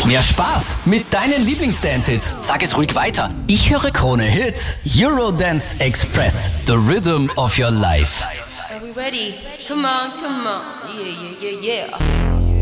Mehr Spaß mit deinen Lieblings-Dance-Hits. Sag es ruhig weiter. Ich höre Krone Hits, Eurodance Express, the rhythm of your life. Are we ready? Come on, come on. Yeah, yeah, yeah, yeah.